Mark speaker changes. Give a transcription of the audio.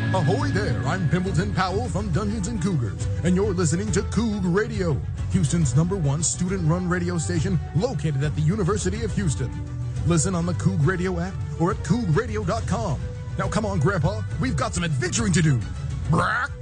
Speaker 1: Ahoy there, I'm Pimpleton Powell from Dungeons & Cougars, and you're listening to Coug Radio, Houston's #1 student-run radio station located at the University of Houston. Listen on the Coug Radio app or at cougradio.com. Now come on, Grandpa, we've got some adventuring to do. Brack!